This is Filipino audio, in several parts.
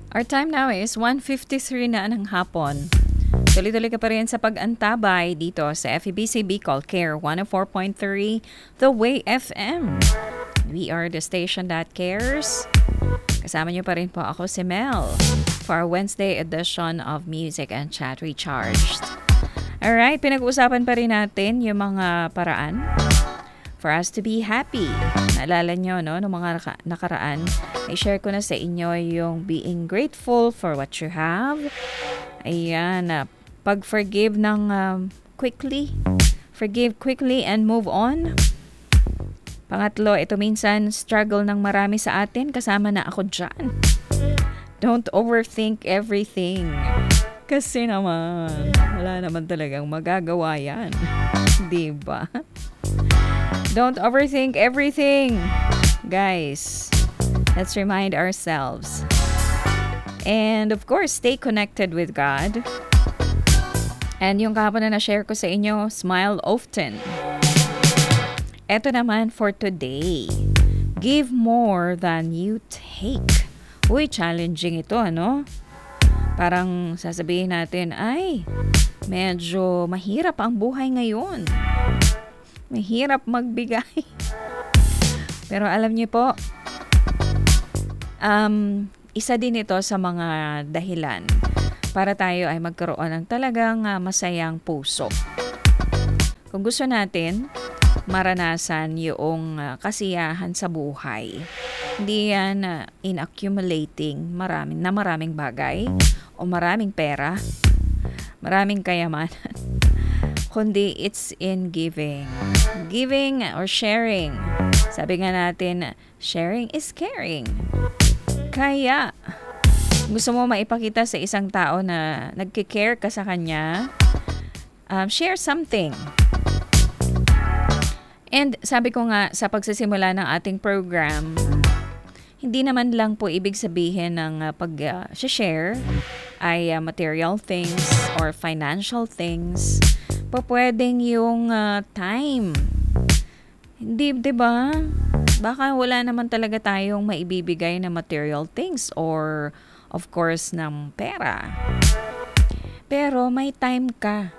Our time now is 1:53 na ng hapon. Tuloy-tuloy ka pa rin sa pag-antabay dito sa FEBC Bicol Care 104.3 The Way FM. We are the station that cares. Kasama niyo pa rin po ako si Mel for our Wednesday edition of Music and Chat Recharged. Alright, pinag-uusapan pa rin natin yung mga paraan for us to be happy. Naalala nyo, no? Noong mga nakaraan, i-share ko na sa inyo yung being grateful for what you have. Ayan, pag-forgive ng quickly. Forgive quickly and move on. Pangatlo, ito minsan struggle ng marami sa atin. Kasama na ako dyan. Don't overthink everything. Kasi naman, wala naman talagang magagawa yan. Diba? Don't overthink everything. Guys, let's remind ourselves. And of course, stay connected with God. And yung kahapon na na-share ko sa inyo, smile often. Ito naman for today. Give more than you take. Uy, challenging ito, ano? Parang sasabihin natin, ay, medyo mahirap ang buhay ngayon. Mahirap magbigay. Pero alam niyo po, isa din ito sa mga dahilan para tayo ay magkaroon ng talagang masayang puso. Kung gusto natin maranasan yung kasiyahan sa buhay, hindi yan in accumulating maraming bagay o maraming pera, maraming kayamanan. Kundi it's in giving. Giving or sharing. Sabi nga natin, sharing is caring. Kaya, gusto mo maipakita sa isang tao na nagkikare ka sa kanya, share something. And sabi ko nga, sa pagsisimula ng ating program, hindi naman lang po ibig sabihin ng pag-share ay material things or financial things. Pwedeng yung time. Hindi, 'di ba? Baka wala naman talaga tayong maibibigay na material things or of course ng pera. Pero may time ka.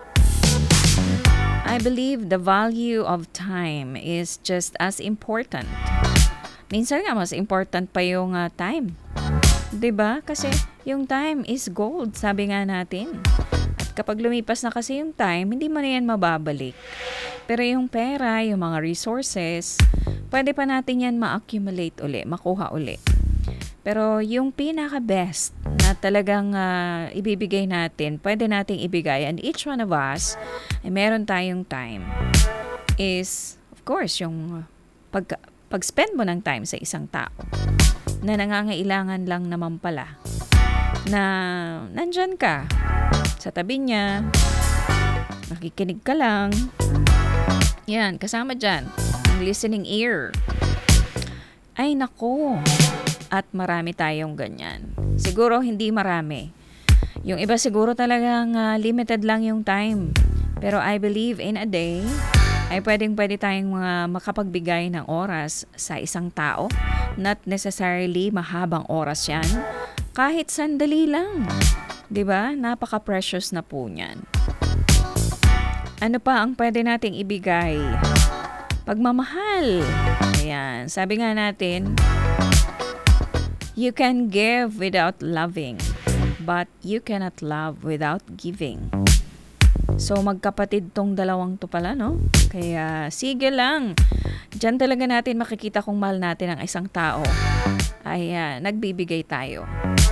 I believe the value of time is just as important. Minsan nga mas important pa yung time. 'Di ba? Kasi yung time is gold, sabi nga natin. Kapag lumipas na kasi yung time, hindi mo na yan mababalik. Pero yung pera, yung mga resources, pwede pa natin yan ma-accumulate uli, makuha uli. Pero yung pinaka-best na talagang ibibigay natin, pwede nating ibigay, and each one of us, ay meron tayong time, is, of course, yung pag-spend mo ng time sa isang tao na nangangailangan lang naman pala na nandyan ka sa tabi niya, nakikinig ka lang. Yan, kasama dyan, ang listening ear. Ay nako, at marami tayong ganyan. Siguro hindi marami. Yung iba siguro talagang limited lang yung time. Pero I believe in a day, ay pwede tayong makapagbigay ng oras sa isang tao. Not necessarily mahabang oras yan. Kahit sandali lang. 'Di ba? Napaka-precious na po niyan. Ano pa ang pwede nating ibigay? Pagmamahal. Ayan, sabi nga natin, you can give without loving, but you cannot love without giving. So magkapatid tong dalawang to pala, no? Kaya sige lang. Diyan talaga natin makikita kung mahal natin ang isang tao. Ay nagbibigay tayo.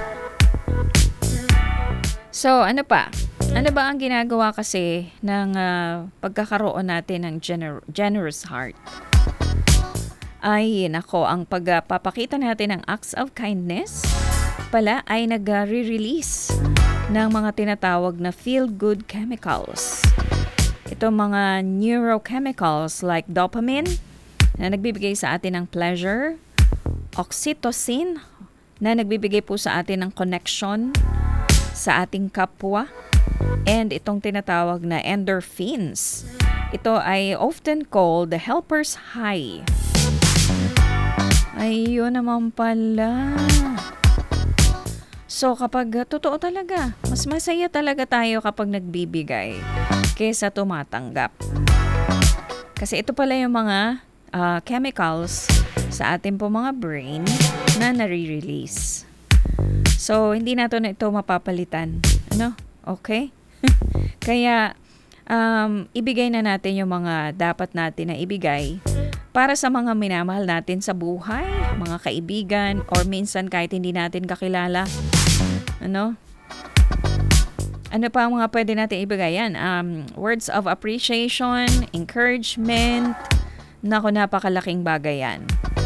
So, ano pa? Ano ba ang ginagawa kasi ng pagkakaroon natin ng generous heart? Ay, nako, ang pagpapakita natin ng acts of kindness pala ay nag-re-release ng mga tinatawag na feel-good chemicals. Ito mga neurochemicals like dopamine na nagbibigay sa atin ng pleasure, oxytocin na nagbibigay po sa atin ng connection sa ating kapwa, and itong tinatawag na endorphins. Ito ay often called the helper's high. Ayun naman pala. So kapag totoo talaga, mas masaya talaga tayo kapag nagbibigay kaysa tumatanggap. Kasi ito pala yung mga chemicals sa ating po mga brain na nare-release. So, hindi natin ito mapapalitan. Ano? Okay? Kaya, ibigay na natin yung mga dapat natin na ibigay para sa mga minamahal natin sa buhay, mga kaibigan, or minsan kahit hindi natin kakilala. Ano? Ano pa ang mga pwede natin ibigay? Yan, words of appreciation, encouragement. Naku, napakalaking bagay yan.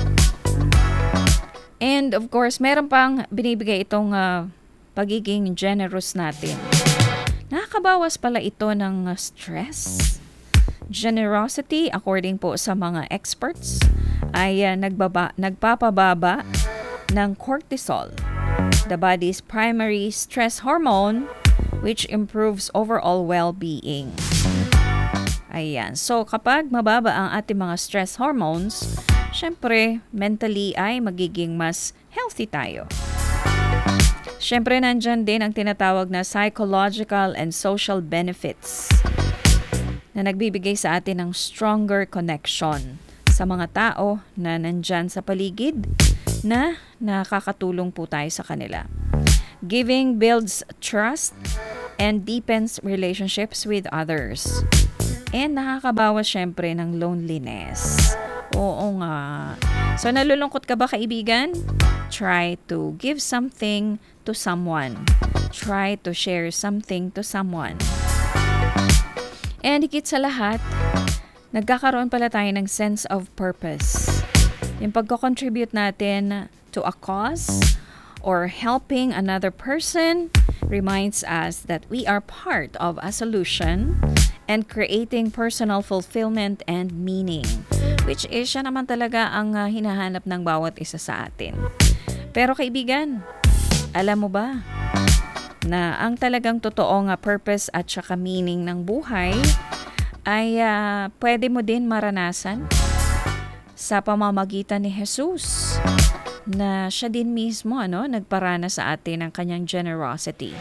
And of course, meron pang binibigay itong pagiging generous natin. Nakakabawas pala ito ng stress. Generosity, according po sa mga experts, ay nagpapababa ng cortisol, the body's primary stress hormone, which improves overall well-being. Ayan. So, kapag mababa ang ating mga stress hormones, syempre, mentally ay magiging mas healthy tayo. Syempre, nandyan din ang tinatawag na psychological and social benefits na nagbibigay sa atin ng stronger connection sa mga tao na nandyan sa paligid na nakakatulong po tayo sa kanila. Giving builds trust and deepens relationships with others. And nakakabawas syempre ng loneliness. Oo nga. So, nalulungkot ka ba, kaibigan? Try to give something to someone. Try to share something to someone. And higit sa lahat, nagkakaroon pala tayo ng sense of purpose. Yung pagko-contribute natin to a cause or helping another person reminds us that we are part of a solution and creating personal fulfillment and meaning, which is siya naman talaga ang hinahanap ng bawat isa sa atin. Pero kaibigan, alam mo ba na ang talagang totoong purpose at saka meaning ng buhay ay pwede mo din maranasan sa pamamagitan ni Jesus, na siya din mismo nagparana sa atin ng kanyang generosity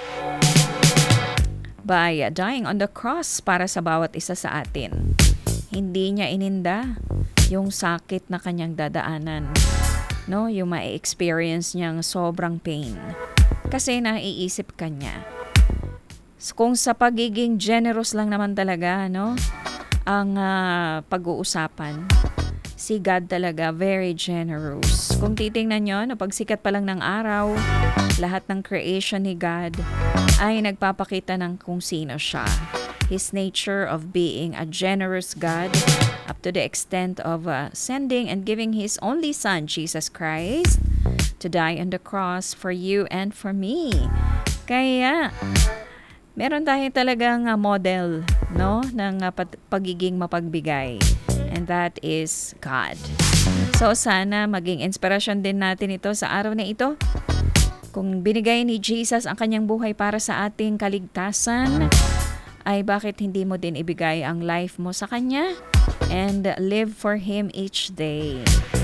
by dying on the cross para sa bawat isa sa atin. Hindi niya ininda yung sakit na kanyang dadaanan, yung ma-experience niyang sobrang pain. Kasi naiisip ka niya. Kung sa pagiging generous lang naman talaga, ang pag-uusapan, si God talaga very generous. Kung titingnan nyo, pagsikat pa lang ng araw, lahat ng creation ni God ay nagpapakita ng kung sino siya. His nature of being a generous God, up to the extent of sending and giving His only Son, Jesus Christ, to die on the cross for you and for me. Kaya, meron tayo talagang model, ng pagiging mapagbigay. And that is God. So, sana maging inspirasyon din natin ito sa araw na ito. Kung binigay ni Jesus ang kanyang buhay para sa ating kaligtasan, ay bakit hindi mo din ibigay ang life mo sa kanya and live for Him each day.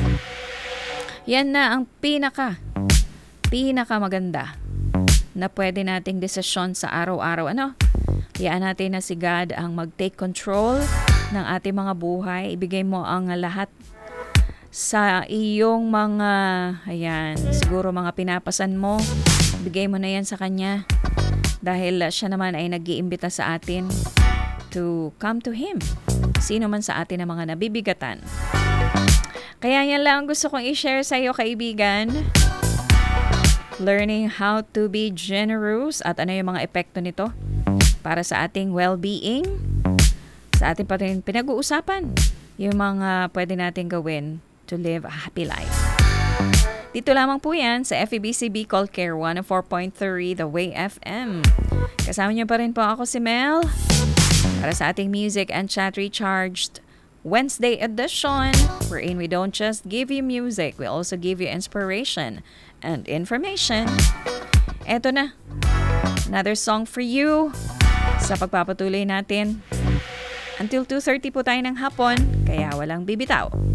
Yan na ang pinaka maganda na pwede nating desisyon sa araw-araw. Hayaan natin na si God ang mag-take control ng ating mga buhay. Ibigay mo ang lahat sa iyong mga, siguro mga pinapasan mo. Bigay mo na yan sa Kanya. Dahil siya naman ay nag-iimbita sa atin to come to Him. Sino man sa atin ang mga nabibigatan. Kaya yan lang gusto kong i-share sa iyo, kaibigan. Learning how to be generous at ano yung mga epekto nito para sa ating well-being. Sa ating pa rin pinag-uusapan yung mga pwede natin gawin to live a happy life. Dito lamang po yan sa FEBC Bicol Care 104.3 The Way FM. Kasama niyo pa rin po ako si Mel para sa ating Music and Chat Recharged Wednesday edition, wherein we don't just give you music, we also give you inspiration and information. Eto na, another song for you sa pagpapatuloy natin. Until 2:30 po tayo ng hapon, kaya walang bibitaw.